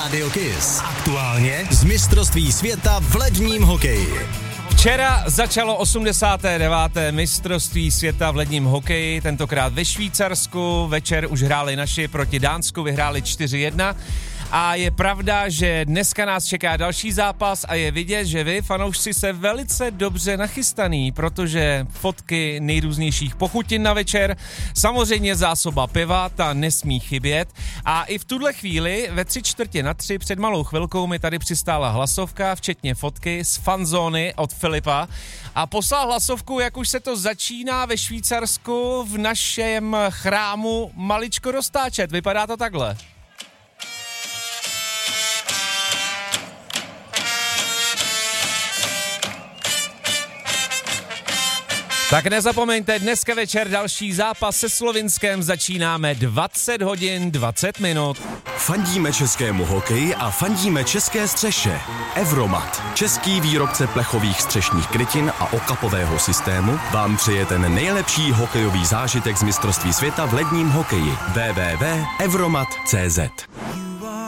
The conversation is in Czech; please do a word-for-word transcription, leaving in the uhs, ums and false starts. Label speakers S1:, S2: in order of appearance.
S1: Radio Kiss. Aktuálně z mistrovství světa v ledním hokeji.
S2: Včera začalo osmdesáté deváté mistrovství světa v ledním hokeji, tentokrát ve Švýcarsku. Večer už hráli naši proti Dánsku, vyhráli čtyři jedna. A je pravda, že dneska nás čeká další zápas a je vidět, že vy, fanoušci, se velice dobře nachystaný, protože fotky nejrůznějších pochutin na večer, samozřejmě zásoba piva, ta nesmí chybět. A i v tuhle chvíli ve tři čtvrtě na tři před malou chvilkou mi tady přistála hlasovka, včetně fotky z fanzóny od Filipa. A poslal hlasovku, jak už se to začíná ve Švýcarsku v našem chrámu maličko roztáčet. Vypadá to takhle. Tak nezapomeňte, dneska večer další zápas se Slovinskem, začínáme dvacet hodin dvacet minut.
S1: Fandíme českému hokeji a fandíme české střeše. Evromat, český výrobce plechových střešních krytin a okapového systému, vám přeje ten nejlepší hokejový zážitek z mistrovství světa v ledním hokeji. w w w tečka evromat tečka cé zet